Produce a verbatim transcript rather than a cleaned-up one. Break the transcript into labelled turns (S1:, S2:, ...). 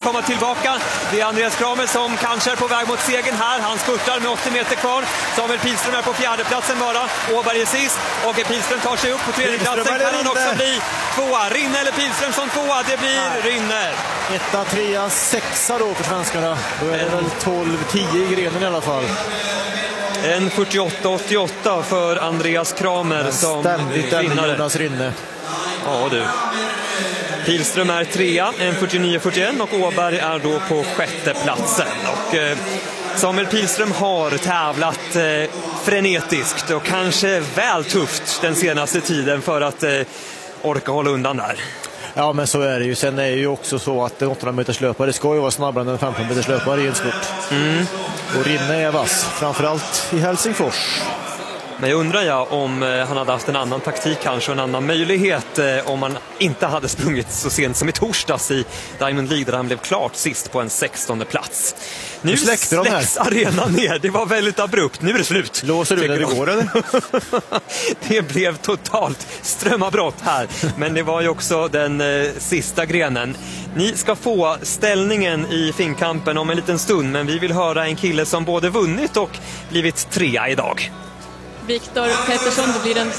S1: komma tillbaka. Det är Andreas Kramer som kanske är på väg mot segern här. Han spurtar med åttio meter kvar. Samuel Pilström är på fjärdeplatsen bara. Åberg är sist. Och Pilström tar sig upp på tredjeplatsen. Kan han också bli tvåa? Rinne eller Pilström som tvåa? Det blir Nej. Rinne.
S2: Etta, trea, sexa då för svenskarna. Då är det väl tolv tio i grenen i alla fall.
S1: En fyrtioåtta åttioåtta för Andreas Kramer
S2: Men
S1: som
S2: ständigt
S1: vinnare.
S2: Jonas Rinne.
S1: Ja du. Pilström är trea, en fyrtionio fyrtioett och Åberg är då på sjätte platsen. Och eh, Samuel Pilström har tävlat eh, frenetiskt och kanske väl tufft den senaste tiden för att eh, orka hålla undan där.
S2: Ja, men så är det ju. Sen är det ju också så att en åttahundra meters löpare ska ju vara snabbare än en femton meters löpare i en sport.
S1: Mm.
S2: Och Rinne är vass, framförallt i Helsingfors.
S1: Men jag undrar ja om eh, han hade haft en annan taktik kanske, en annan möjlighet eh, om han inte hade sprungit så sent som i torsdags i Diamond League där han blev klart sist på en sextonde plats. Nu släcks arenan ner, det var väldigt abrupt, nu är det slut.
S2: Låser du när det går eller?
S1: Det blev totalt strömavbrott här, men det var ju också den eh, sista grenen. Ni ska få ställningen i finkampen om en liten stund, men vi vill höra en kille som både vunnit och blivit trea idag.
S3: Viktor Pettersson, det blir den